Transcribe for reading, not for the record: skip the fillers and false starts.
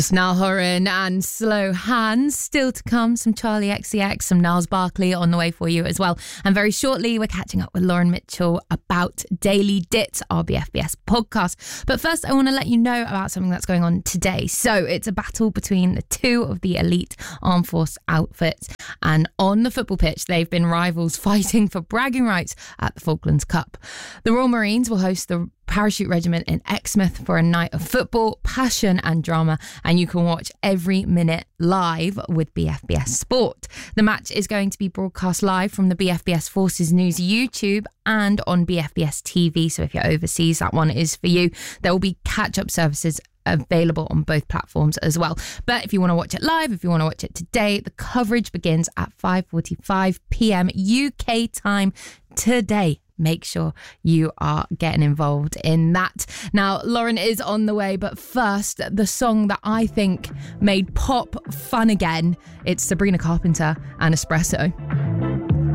Niall Horan and Slow Hands. Still to come, some Charlie XCX, some Niles Barkley on the way for you as well. And very shortly, we're catching up with Lauren Mitchell about Daily Dit, our BFBS podcast. But first, I want to let you know about something that's going on today. So it's a battle between the two of the elite armed force outfits. And on the football pitch, they've been rivals fighting for bragging rights at the Falklands Cup. The Royal Marines will host the Parachute Regiment in Exmouth for a night of football, passion and drama, and you can watch every minute live with BFBS Sport. The match is going to be broadcast live from the BFBS Forces News YouTube and on BFBS TV, so if you're overseas, that one is for you. There will be catch-up services available on both platforms as well. But if you want to watch it live, if you want to watch it today, the coverage begins at 5:45 p.m. UK time today. Make sure you are getting involved in that. Now, Lauren is on the way, but first, the song that I think made pop fun again. It's Sabrina Carpenter and Espresso.